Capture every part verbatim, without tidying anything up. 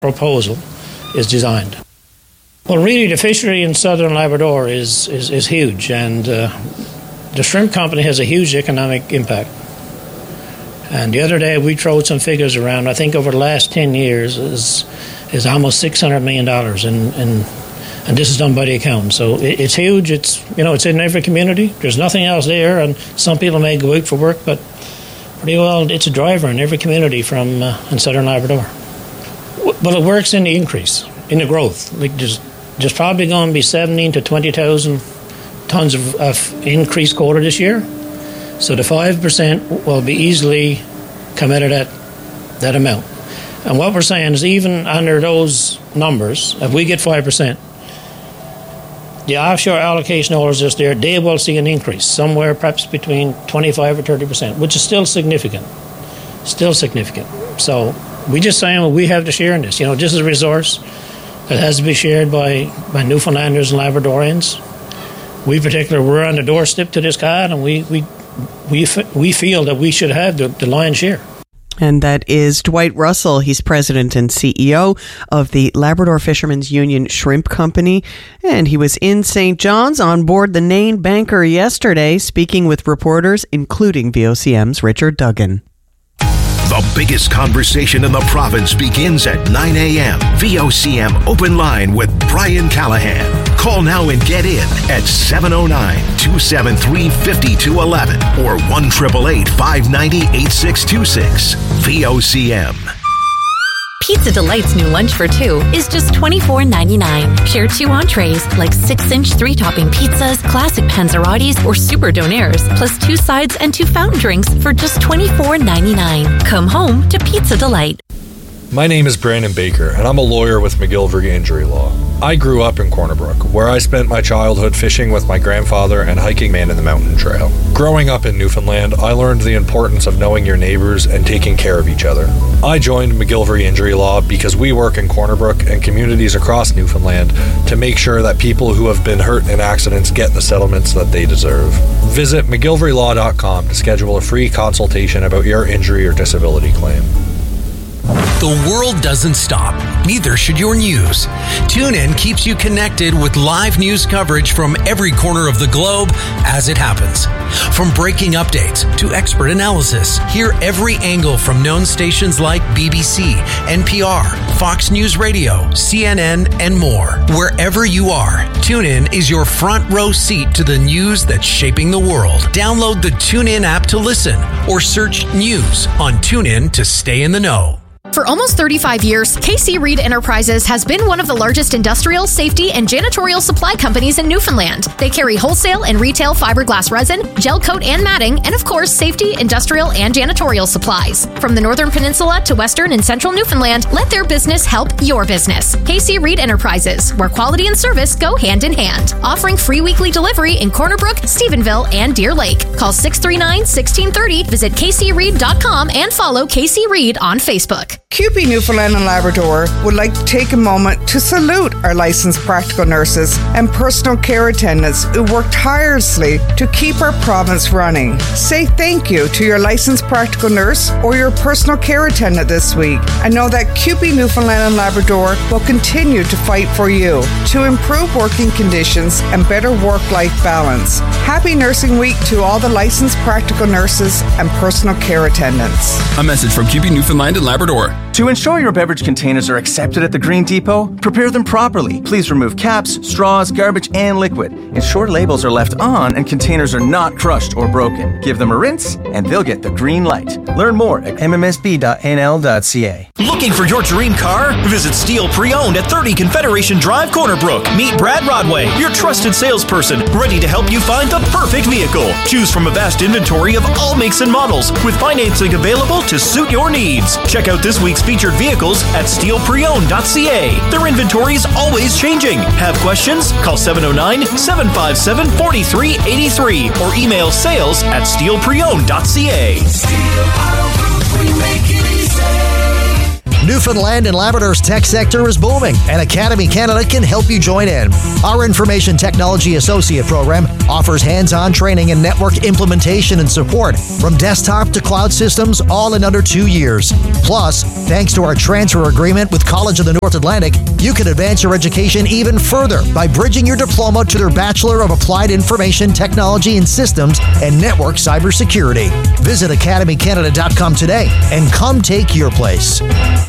proposal is designed. Well, really, the fishery in southern Labrador is, is, is huge, and uh, the shrimp company has a huge economic impact. And the other day we threw some figures around. I think over the last ten years is is almost six hundred million dollars, in, in, and this is done by the accountant. So it, it's huge. It's, you know, it's in every community. There's nothing else there, and some people may go out for work, but pretty well it's a driver in every community from uh, in southern Labrador. Well, it works in the increase, in the growth. Like there's, there's probably going to be seventeen to twenty thousand tons of, of increased quota this year. So the five percent will be easily come out of that, that amount. And what we're saying is even under those numbers, if we get five percent, the offshore allocation holders just there, they will see an increase, somewhere perhaps between twenty-five or thirty percent, which is still significant. Still significant. So we just saying, well, we have to share in this. You know, this is a resource that has to be shared by, by Newfoundlanders and Labradorians. We particularly, we're on the doorstep to this cod, and we we we, we feel that we should have the, the lion's share. And that is Dwight Russell. He's president and C E O of the Labrador Fishermen's Union Shrimp Company. And he was in Saint John's on board the Nain Banker yesterday, speaking with reporters, including V O C M's Richard Duggan. The biggest conversation in the province begins at nine a.m. V O C M Open Line with Brian Callahan. Call now and get in at seven oh nine, two seven three, five two one one or one eight eight eight, five nine zero, eight six two six. V O C M. Pizza Delight's new lunch for two is just twenty-four ninety-nine. Share two entrees like six-inch three-topping pizzas, classic panzerottis, or super donaires, plus two sides and two fountain drinks for just twenty-four ninety-nine. Come home to Pizza Delight. My name is Brandon Baker, and I'm a lawyer with McGillivray Injury Law. I grew up in Corner Brook, where I spent my childhood fishing with my grandfather and hiking Man in the Mountain Trail. Growing up in Newfoundland, I learned the importance of knowing your neighbors and taking care of each other. I joined McGillivray Injury Law because we work in Corner Brook and communities across Newfoundland to make sure that people who have been hurt in accidents get the settlements that they deserve. Visit McGillivray Law dot com to schedule a free consultation about your injury or disability claim. The world doesn't stop. Neither should your news. TuneIn keeps you connected with live news coverage from every corner of the globe as it happens. From breaking updates to expert analysis, hear every angle from known stations like B B C, N P R, Fox News Radio, C N N, and more. Wherever you are, TuneIn is your front row seat to the news that's shaping the world. Download the TuneIn app to listen or search news on TuneIn to stay in the know. For almost thirty-five years, K C Reed Enterprises has been one of the largest industrial, safety, and janitorial supply companies in Newfoundland. They carry wholesale and retail fiberglass resin, gel coat and matting, and of course, safety, industrial, and janitorial supplies. From the Northern Peninsula to Western and Central Newfoundland, let their business help your business. K C Reed Enterprises, where quality and service go hand in hand. Offering free weekly delivery in Corner Brook, Stephenville, and Deer Lake. Call six three nine, one six three zero, visit k c reed dot com, and follow K C Reed on Facebook. C U P E Newfoundland and Labrador would like to take a moment to salute our licensed practical nurses and personal care attendants who work tirelessly to keep our province running. Say thank you to your licensed practical nurse or your personal care attendant this week, and know that C U P E Newfoundland and Labrador will continue to fight for you to improve working conditions and better work-life balance. Happy Nursing Week to all the licensed practical nurses and personal care attendants. A message from C U P E Newfoundland and Labrador. To ensure your beverage containers are accepted at the Green Depot, prepare them properly. Please remove caps, straws, garbage, and liquid. Ensure labels are left on and containers are not crushed or broken. Give them a rinse, and they'll get the green light. Learn more at m m s b dot n l dot c a. Looking for your dream car? Visit Steel Pre-Owned at thirty Confederation Drive, Corner Brook. Meet Brad Rodway, your trusted salesperson, ready to help you find the perfect vehicle. Choose from a vast inventory of all makes and models, with financing available to suit your needs. Check out this week's featured vehicles at steel pre owned dot c a. Their inventory is always changing. Have questions? Call seven oh nine, seven five seven, four three eight three or email sales at steel pre owned dot c a. Steel Auto Group, we make it easy. Newfoundland and Labrador's tech sector is booming, and Academy Canada can help you join in. Our Information Technology Associate program offers hands-on training in network implementation and support from desktop to cloud systems, all in under two years. Plus, thanks to our transfer agreement with College of the North Atlantic, you can advance your education even further by bridging your diploma to their Bachelor of Applied Information Technology and Systems and Network Cybersecurity. Visit academy canada dot com today and come take your place.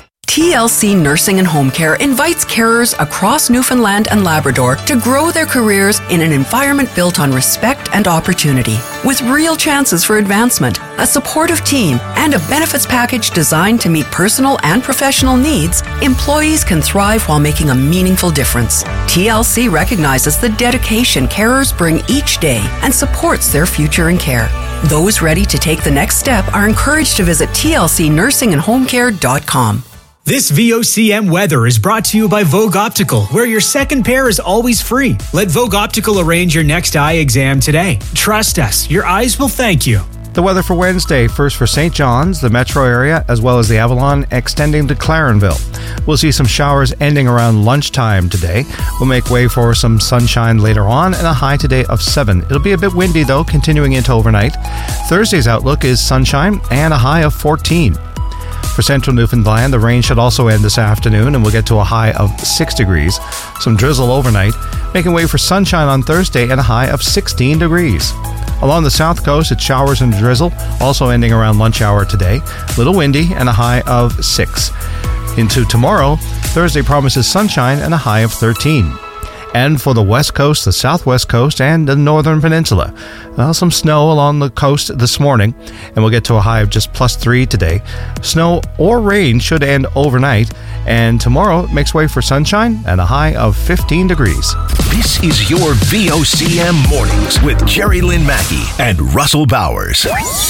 T L C Nursing and Home Care invites carers across Newfoundland and Labrador to grow their careers in an environment built on respect and opportunity. With real chances for advancement, a supportive team, and a benefits package designed to meet personal and professional needs, employees can thrive while making a meaningful difference. T L C recognizes the dedication carers bring each day and supports their future in care. Those ready to take the next step are encouraged to visit T L C nursing and home care dot com. This V O C M weather is brought to you by Vogue Optical, where your second pair is always free. Let Vogue Optical arrange your next eye exam today. Trust us, your eyes will thank you. The weather for Wednesday, first for Saint John's, the metro area, as well as the Avalon, extending to Clarenville. We'll see some showers ending around lunchtime today. We'll make way for some sunshine later on and a high today of seven. It'll be a bit windy, though, continuing into overnight. Thursday's outlook is sunshine and a high of fourteen. For central Newfoundland, the rain should also end this afternoon, and we'll get to a high of six degrees. Some drizzle overnight, making way for sunshine on Thursday and a high of sixteen degrees. Along the south coast, it's showers and drizzle, also ending around lunch hour today. Little windy and a high of six. Into tomorrow, Thursday promises sunshine and a high of thirteen. And for the west coast, the southwest coast, and the northern peninsula, well, some snow along the coast this morning, and we'll get to a high of just plus three today. Snow or rain should end overnight, and tomorrow makes way for sunshine and a high of fifteen degrees. This is your V O C M Mornings with Jerry Lynn Mackey and Russell Bowers.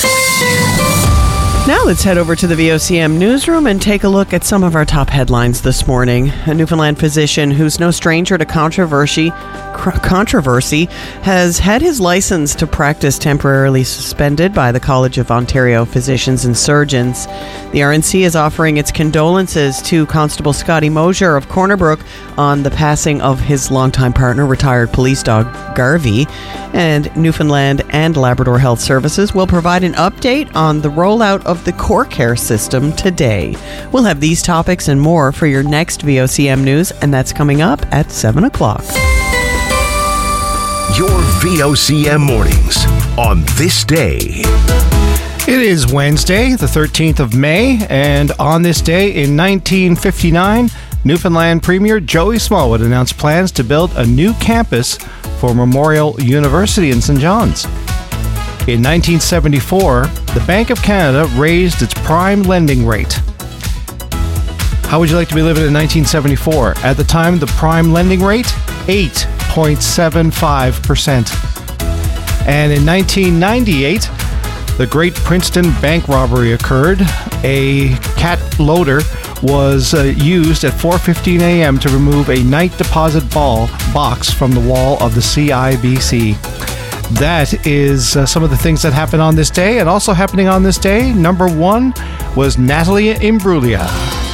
Now let's head over to the V O C M newsroom and take a look at some of our top headlines this morning. A Newfoundland physician who's no stranger to controversy controversy has had his license to practice temporarily suspended by the College of Ontario Physicians and Surgeons. The R N C is offering its condolences to Constable Scotty Mosier of Corner Brook on the passing of his longtime partner, retired police dog Garvey. And Newfoundland and Labrador Health Services will provide an update on the rollout of the Core Care system today. We'll have these topics and more for your next V O C M News, and that's coming up at seven o'clock. Your V O C M Mornings on this day. It is Wednesday, the thirteenth of May, and on this day in nineteen fifty-nine, Newfoundland Premier Joey Smallwood announced plans to build a new campus for Memorial University in Saint John's. In nineteen seventy-four, the Bank of Canada raised its prime lending rate. How would you like to be living in nineteen seventy-four? At the time, the prime lending rate, eight point seven five percent. And in nineteen ninety-eight, the Great Princeton Bank robbery occurred. A cat loader was uh, used at four fifteen a.m. to remove a night deposit ball box from the wall of the C I B C. That is uh, some of the things that happened on this day. And also happening on this day, number one was Natalie Imbruglia.